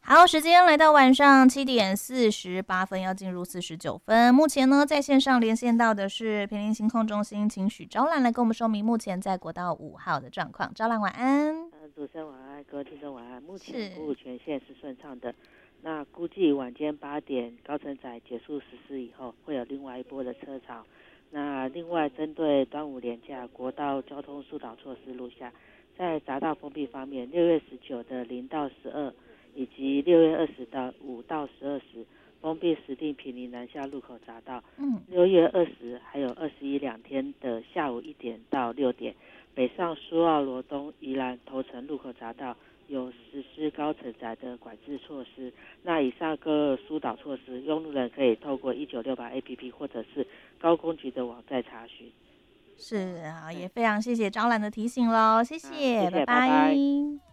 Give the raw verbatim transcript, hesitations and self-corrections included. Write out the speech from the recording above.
好，时间来到晚上七点四十八分，要进入四十九分。目前呢，在线上连线到的是平林行控中心，请许昭兰来跟我们说明目前在国道五号的状况。昭兰晚安。 呃，主持人晚安，各位听众晚安。目前公路全线是顺畅的，那估计晚间八点高乘载结束实施以后，会有另外一波的车潮。那另外针对端午连假国道交通疏导措施如下：在匝道封闭方面，六月十九的零到十二。以及六月二十到五到十二时封闭石碇坪林南下路口匝道。 嗯， 六月二十还有二十一两天的下午一点到六点，北上苏澳罗东宜兰头城路口匝道有实施高承载的管制措施。那以上各疏导措施，用路人可以透过一九六八 A P P 或者是高工局的网站查询。 是啊，也非常谢谢昭兰的提醒喽，谢谢， 谢谢， 拜拜。 拜拜。